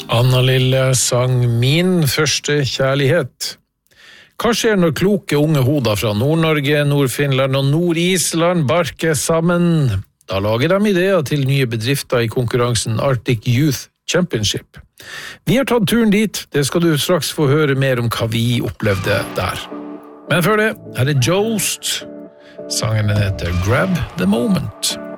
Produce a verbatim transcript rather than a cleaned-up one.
Anna Lille sang Min første kjærlighet. Hva skjer når kloke unge hoder fra Nord-Norge, Nord-Finland og Nord-Island barker sammen? Da lager de ideer til nye bedrifter i konkurransen Arctic Youth Championship. Vi har tatt turen dit, det skal du straks få høre mer om hva vi opplevde der. Men før det, her er Jost. Sangen heter Grab the Moment.